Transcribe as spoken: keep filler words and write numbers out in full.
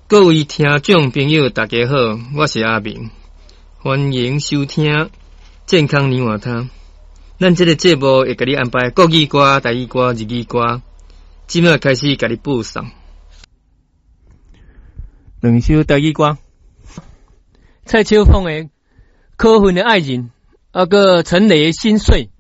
各位听众朋友，大家好，我是阿明，欢迎收听健康年华汤。咱这个节目会给你安排国语歌、台语歌、日语歌，即马开始给你播送。两首台语歌，蔡秋凤的《可恨的爱人》，啊个陈雷的《心碎》。